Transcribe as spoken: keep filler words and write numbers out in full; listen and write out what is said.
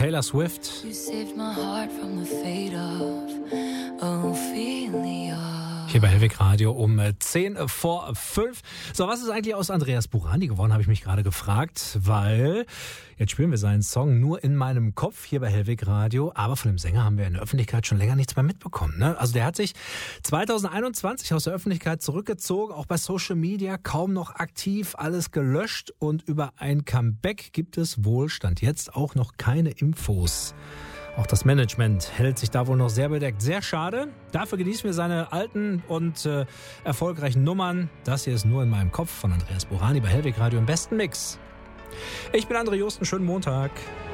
Taylor Swift. You saved my heart from the fate of Ophelia. Hier bei Hellweg Radio um zehn vor fünf. So, was ist eigentlich aus Andreas Burani geworden, habe ich mich gerade gefragt, weil jetzt spielen wir seinen Song nur in meinem Kopf hier bei Hellweg Radio, aber von dem Sänger haben wir in der Öffentlichkeit schon länger nichts mehr mitbekommen. Ne? Also der hat sich zwanzig einundzwanzig aus der Öffentlichkeit zurückgezogen, auch bei Social Media kaum noch aktiv, alles gelöscht und über ein Comeback gibt es wohl, Stand jetzt, auch noch keine Infos. Auch das Management hält sich da wohl noch sehr bedeckt. Sehr schade. Dafür genießen wir seine alten und äh, erfolgreichen Nummern. Das hier ist nur in meinem Kopf von Andreas Burani bei Hellweg Radio im besten Mix. Ich bin André Josten. Schönen Montag.